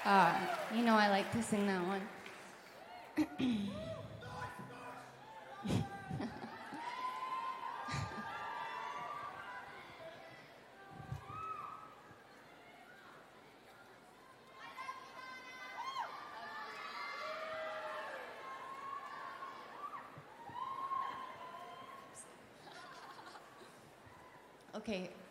Uh, I like to sing that one. Okay,